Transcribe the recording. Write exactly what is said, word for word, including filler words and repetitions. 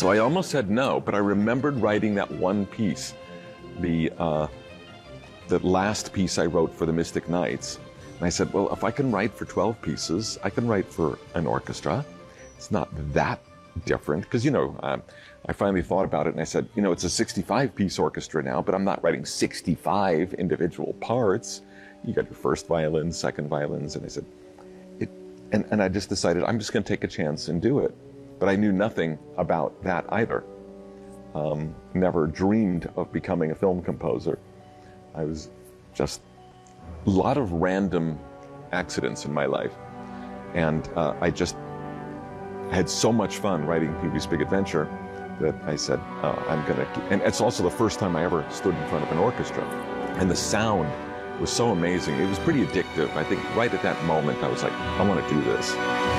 So I almost said no, but I remembered writing that one piece, the, uh, the last piece I wrote for the Mystic Knights. And I said, well, if I can write for twelve pieces, I can write for an orchestra. It's not that different, because, you know, um, I finally thought about it and I said, you know, it's a sixty-five piece orchestra now, but I'm not writing sixty-five individual parts. You got your first violins, second violins, and I said, it, and, and I just decided I'm just going to take a chance and do it. But I knew nothing about that either. Um, never dreamed of becoming a film composer. I was just a lot of random accidents in my life. And uh, I just had so much fun writing Pee-wee's Big Adventure that I said, oh, I'm gonna, and it's also the first time I ever stood in front of an orchestra. And the sound was so amazing. It was pretty addictive. I think right at that moment, I was like, I want to do this.